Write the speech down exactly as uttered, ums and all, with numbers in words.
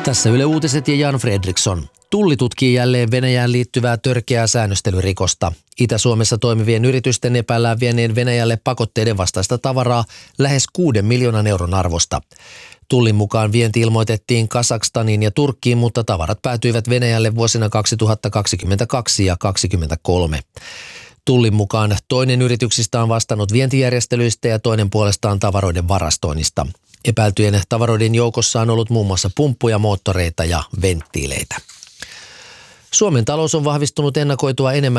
Tässä Yle Uutiset ja Jan Fredriksson. Tulli tutkii jälleen Venäjään liittyvää törkeää säännöstelyrikosta. Itä-Suomessa toimivien yritysten epäillään vieneen Venäjälle pakotteiden vastaista tavaraa lähes kuuden miljoonan euron arvosta. Tullin mukaan vienti ilmoitettiin Kazakstaniin ja Turkkiin, mutta tavarat päätyivät Venäjälle vuosina kaksituhattakaksikymmentäkaksi ja kaksituhattakaksikymmentäkolme. Tullin mukaan toinen yrityksistä on vastannut vientijärjestelyistä ja toinen puolestaan tavaroiden varastoinnista. Epäiltyjen tavaroiden joukossa on ollut muun muassa pumppuja, moottoreita ja venttiileitä. Suomen talous on vahvistunut ennakoitua enemmän